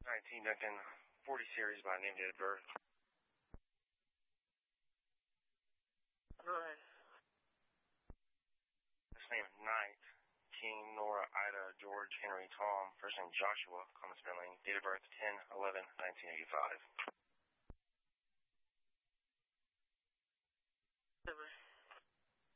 19 Duncan 40 series by name, date of birth. Alright. Last name Knight, King, Nora, Ida, George, Henry, Tom. First name Joshua, common spelling. Date of birth 10/11/1985.